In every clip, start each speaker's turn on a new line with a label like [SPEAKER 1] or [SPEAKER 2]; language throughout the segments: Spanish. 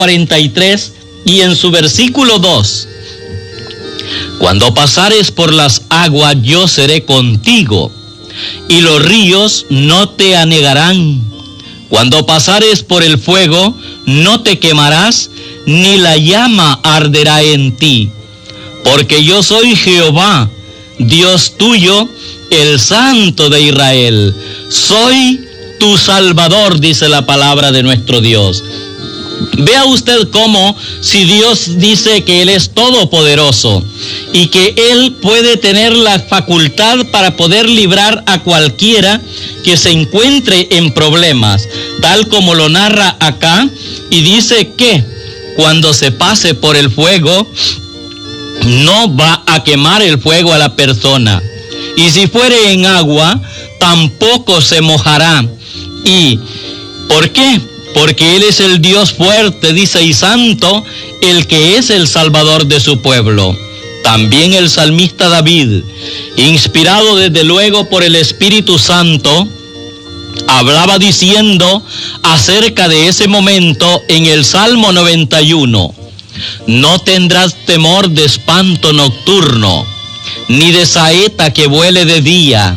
[SPEAKER 1] 43 y en su versículo 2. Cuando pasares por las aguas, yo seré contigo, y los ríos no te anegarán. Cuando pasares por el fuego, no te quemarás, ni la llama arderá en ti. Porque yo soy Jehová, Dios tuyo, el Santo de Israel. Soy tu Salvador, dice la palabra de nuestro Dios. Vea usted cómo, si Dios dice que Él es todopoderoso y que Él puede tener la facultad para poder librar a cualquiera que se encuentre en problemas, tal como lo narra acá, y dice que cuando se pase por el fuego, no va a quemar el fuego a la persona, y si fuere en agua, tampoco se mojará. ¿Y por qué? Porque Él es el Dios fuerte, dice, y santo, el que es el Salvador de su pueblo. También el salmista David, inspirado desde luego por el Espíritu Santo, hablaba diciendo acerca de ese momento en el Salmo 91. No tendrás temor de espanto nocturno, ni de saeta que vuele de día.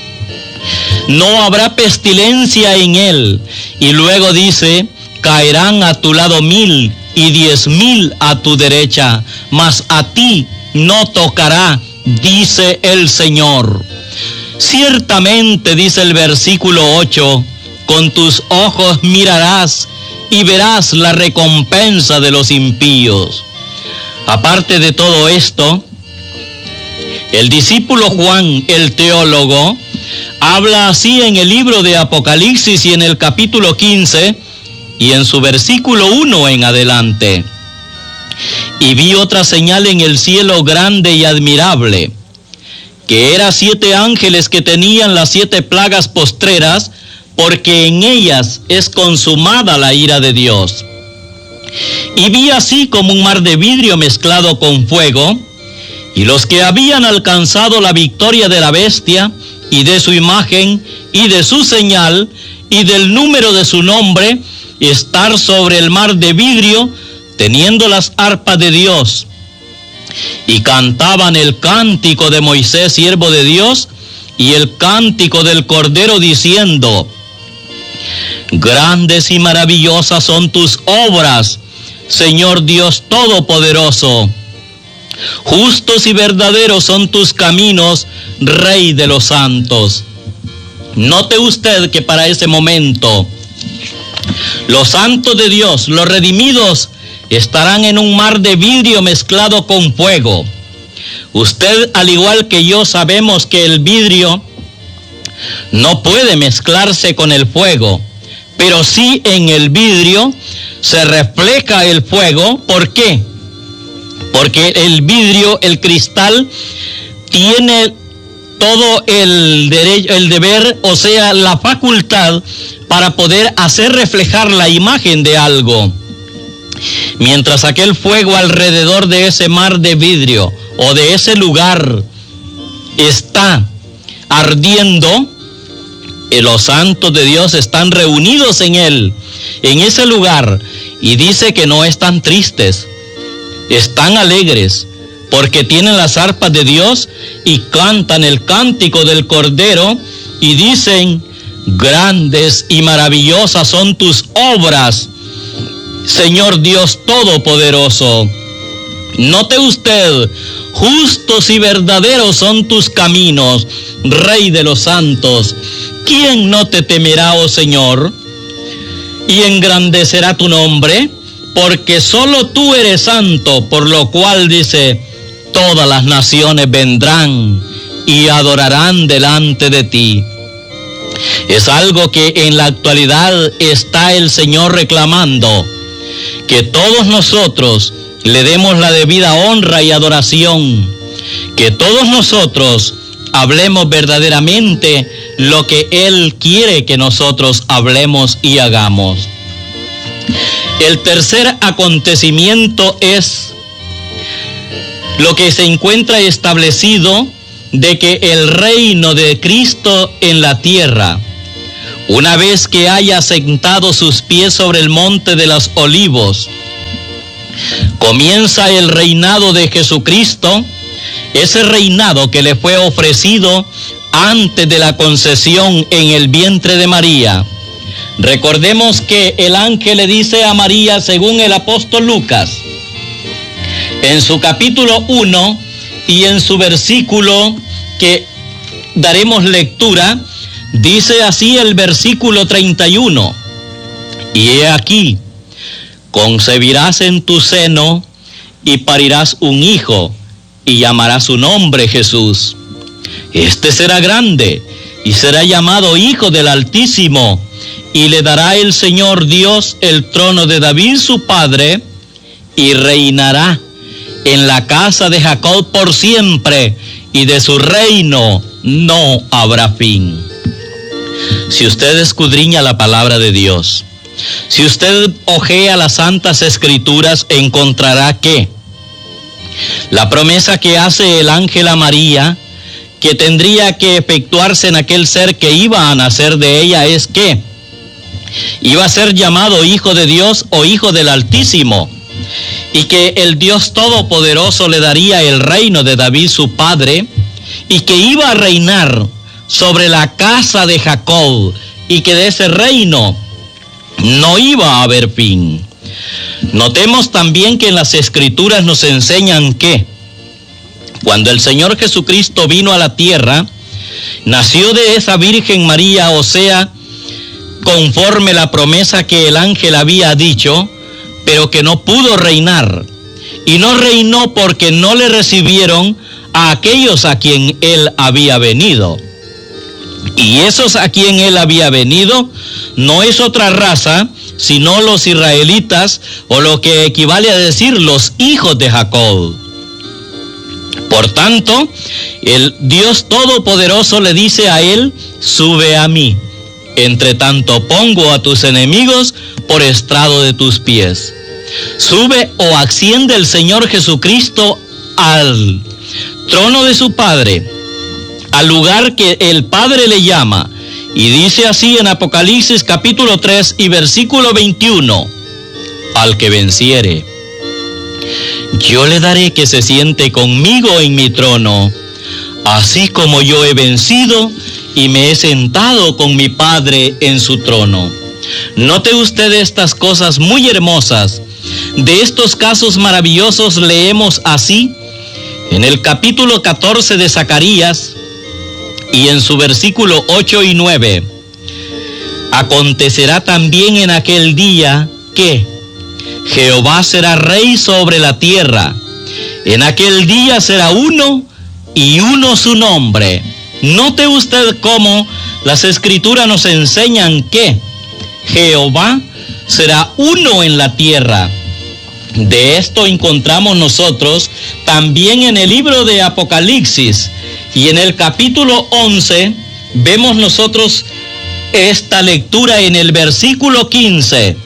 [SPEAKER 1] No habrá pestilencia en él. Y luego dice, caerán a tu lado 1000 y 10,000 a tu derecha, mas a ti no tocará, dice el Señor. Ciertamente, dice el versículo 8, con tus ojos mirarás y verás la recompensa de los impíos. Aparte de todo esto, el discípulo Juan, el teólogo, habla así en el libro de Apocalipsis y en el capítulo 15 y en su versículo 1 en adelante. Y vi otra señal en el cielo grande y admirable, que era 7 ángeles que tenían las 7 plagas postreras, porque en ellas es consumada la ira de Dios. Y vi así como un mar de vidrio mezclado con fuego, y los que habían alcanzado la victoria de la bestia, y de su imagen, y de su señal, y del número de su nombre, estar sobre el mar de vidrio, teniendo las arpas de Dios. Y cantaban el cántico de Moisés, siervo de Dios, y el cántico del Cordero, diciendo: Grandes y maravillosas son tus obras, Señor Dios Todopoderoso. Justos y verdaderos son tus caminos, Rey de los santos. Note usted que para ese momento, los santos de Dios, los redimidos, estarán en un mar de vidrio mezclado con fuego. Usted, al igual que yo, sabemos que el vidrio no puede mezclarse con el fuego, pero sí en el vidrio se refleja el fuego. ¿Por qué? Porque el vidrio, el cristal, tiene todo el derecho, el deber, o sea, la facultad para poder hacer reflejar la imagen de algo. Mientras aquel fuego alrededor de ese mar de vidrio o de ese lugar está ardiendo, los santos de Dios están reunidos en él, en ese lugar, y dice que no están tristes, están alegres, porque tienen las arpas de Dios y cantan el cántico del Cordero y dicen: grandes y maravillosas son tus obras, Señor Dios Todopoderoso. Note usted, justos y verdaderos son tus caminos, Rey de los santos. ¿Quién no te temerá, oh Señor, y engrandecerá tu nombre? Porque solo tú eres santo, por lo cual dice: todas las naciones vendrán y adorarán delante de ti. Es algo que en la actualidad está el Señor reclamando, que todos nosotros le demos la debida honra y adoración, que todos nosotros hablemos verdaderamente lo que Él quiere que nosotros hablemos y hagamos. El tercer acontecimiento es lo que se encuentra establecido de que el reino de Cristo en la tierra, una vez que haya sentado sus pies sobre el monte de los olivos, Comienza el reinado de Jesucristo, ese reinado que le fue ofrecido antes de la concepción en el vientre de María. Recordemos que el ángel le dice a María, según el apóstol Lucas, en su capítulo 1 y en su versículo que daremos lectura, dice así el versículo 31, y he aquí, concebirás en tu seno y parirás un hijo, y llamarás su nombre Jesús. Este será grande, y será llamado Hijo del Altísimo, y le dará el Señor Dios el trono de David su padre, y reinará en la casa de Jacob por siempre, y de su reino no habrá fin. Si usted escudriña la palabra de Dios, si usted hojea las santas escrituras, encontrará que la promesa que hace el ángel a María, que tendría que efectuarse en aquel ser que iba a nacer de ella, es que iba a ser llamado Hijo de Dios o Hijo del Altísimo, y que el Dios Todopoderoso le daría el reino de David su padre, y que iba a reinar sobre la casa de Jacob, y que de ese reino no iba a haber fin. Notemos también que en las Escrituras nos enseñan que cuando el Señor Jesucristo vino a la tierra, nació de esa Virgen María, o sea, conforme la promesa que el ángel había dicho, pero que no pudo reinar. Y no reinó porque no le recibieron a aquellos a quien él había venido. Y esos a quien él había venido no es otra raza, sino los israelitas, o lo que equivale a decir los hijos de Jacob. Por tanto, el Dios Todopoderoso le dice a él: sube a mí, entre tanto pongo a tus enemigos por estrado de tus pies. Sube o asciende el Señor Jesucristo al trono de su Padre, al lugar que el Padre le llama, y dice así en Apocalipsis capítulo 3 y versículo 21, al que venciere, yo le daré que se siente conmigo en mi trono, así como yo he vencido y me he sentado con mi Padre en su trono. Note usted estas cosas muy hermosas. De estos casos maravillosos leemos así en el capítulo 14 de Zacarías y en su versículo 8 y 9. Acontecerá también en aquel día que Jehová será rey sobre la tierra. En aquel día será uno y uno su nombre. Note usted cómo las Escrituras nos enseñan que Jehová será uno en la tierra. De esto encontramos nosotros también en el libro de Apocalipsis, y en el capítulo 11 vemos nosotros esta lectura en el versículo 15.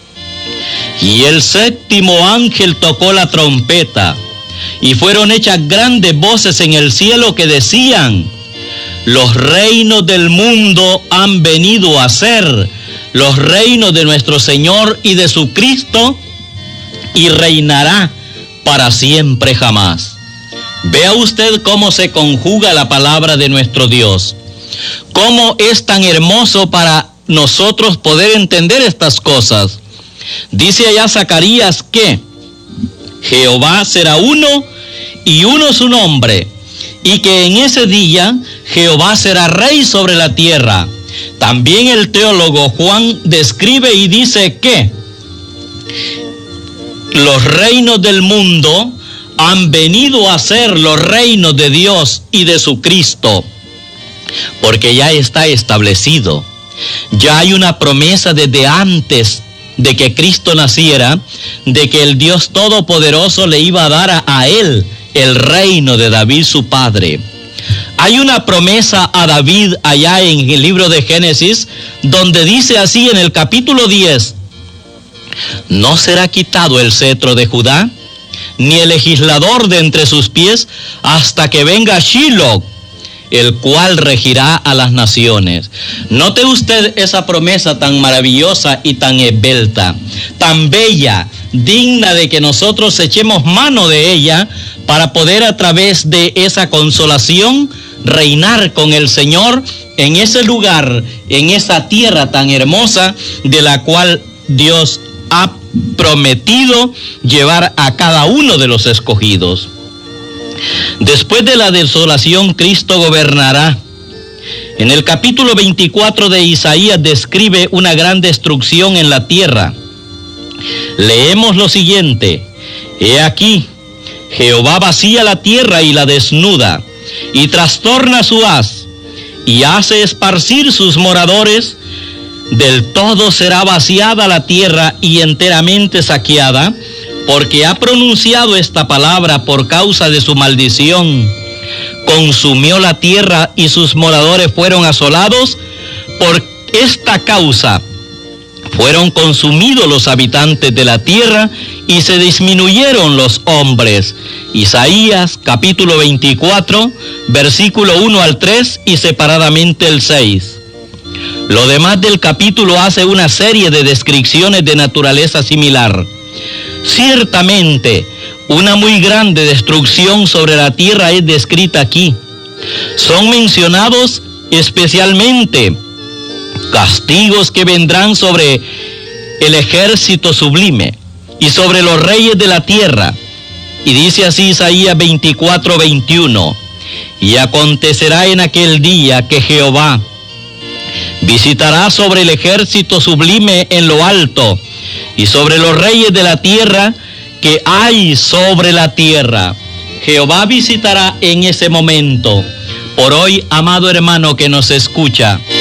[SPEAKER 1] Y el séptimo ángel tocó la trompeta, y fueron hechas grandes voces en el cielo que decían: los reinos del mundo han venido a ser los reinos de nuestro Señor y de su Cristo, y reinará para siempre jamás. Vea usted cómo se conjuga la palabra de nuestro Dios, cómo es tan hermoso para nosotros poder entender estas cosas. Dice allá Zacarías que Jehová será uno y uno su nombre, y que en ese día Jehová será rey sobre la tierra. También el teólogo Juan describe y dice que los reinos del mundo han venido a ser los reinos de Dios y de su Cristo, porque ya está establecido. Ya hay una promesa desde antes de que Cristo naciera, de que el Dios Todopoderoso le iba a dar a él el reino de David su padre. Hay una promesa a David allá en el libro de Génesis, donde dice así en el capítulo 10, no será quitado el cetro de Judá, ni el legislador de entre sus pies, hasta que venga Shiloh, el cual regirá a las naciones. Note usted esa promesa tan maravillosa y tan esbelta, tan bella, digna de que nosotros echemos mano de ella para poder a través de esa consolación reinar con el Señor en ese lugar, en esa tierra tan hermosa de la cual Dios ha prometido llevar a cada uno de los escogidos. Después de la desolación, Cristo gobernará. En el capítulo 24 de Isaías describe una gran destrucción en la tierra. Leemos lo siguiente: He aquí, Jehová vacía la tierra y la desnuda, y trastorna su haz, y hace esparcir sus moradores. Del todo será vaciada la tierra y enteramente saqueada, porque ha pronunciado esta palabra por causa de su maldición. Consumió la tierra y sus moradores fueron asolados. Por esta causa fueron consumidos los habitantes de la tierra y se disminuyeron los hombres. Isaías capítulo 24, versículo 1 al 3 y separadamente el 6. Lo demás del capítulo hace una serie de descripciones de naturaleza similar. Ciertamente, una muy grande destrucción sobre la tierra es descrita aquí. Son mencionados especialmente castigos que vendrán sobre el ejército sublime y sobre los reyes de la tierra. Y dice así Isaías 24, 21. Y acontecerá en aquel día que Jehová visitará sobre el ejército sublime en lo alto y sobre los reyes de la tierra que hay sobre la tierra. Jehová visitará en ese momento. Por hoy, amado hermano que nos escucha,